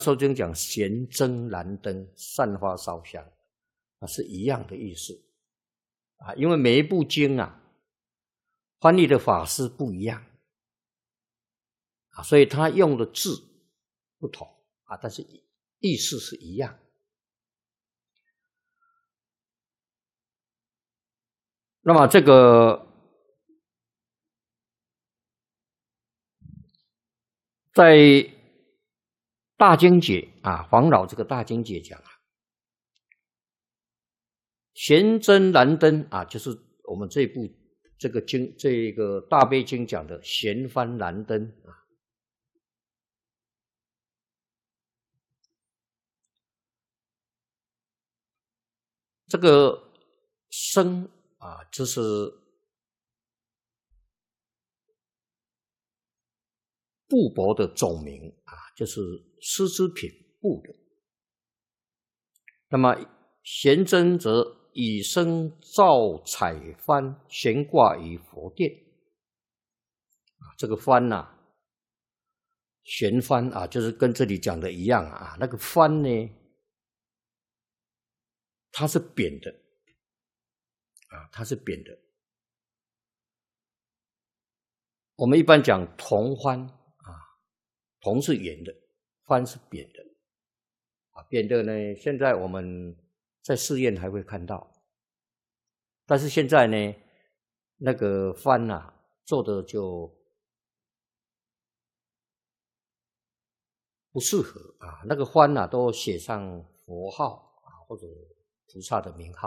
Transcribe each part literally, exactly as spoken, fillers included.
受经讲咸蒸燃灯，散花烧香，啊，是一样的意思啊。因为每一部经啊，翻译的法师不一样啊，所以他用的字不同啊，但是意思是一样。那么这个在大经解啊，黄老这个大经解讲啊，咸蒸燃灯啊，就是我们这部这个经这个大悲经讲的咸翻燃灯啊。这个生啊，就是布帛的总名啊，就是丝织品布的。那么咸蒸则以生照彩幡悬挂于佛殿啊，这个幡呐、啊，悬幡啊，就是跟这里讲的一样啊，那个幡呢，它是扁的啊，它是扁的。我们一般讲铜幡啊，铜是圆的，幡是扁的啊。扁的呢，现在我们在寺院还会看到，但是现在呢，那个幡啊做的就不适合啊。那个幡啊都写上佛号啊或者菩萨的名号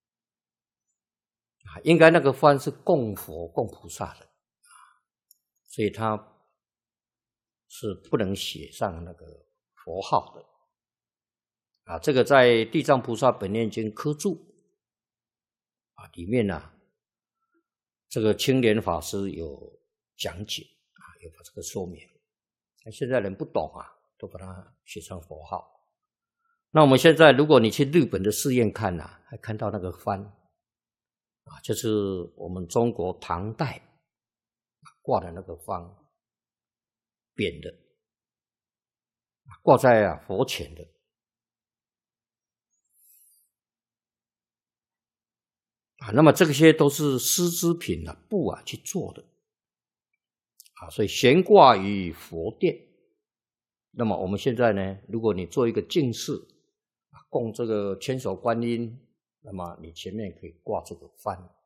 啊，应该那个幡是供佛供菩萨的。所以它是不能写上那个佛号的啊。这个在《地藏菩萨本愿经》科注啊里面啊，这个青莲法师有讲解啊，有把这个说明。那现在人不懂啊，都把它写成佛号。那我们现在如果你去日本的寺院看啊，还看到那个幡啊，就是我们中国唐代挂的那个幡，扁的，挂在啊佛前的啊。那么这些都是丝织品啊，布啊去做的啊，所以悬挂于佛殿。那么我们现在呢，如果你做一个净室啊，供这个千手观音，那么你前面可以挂这个幡。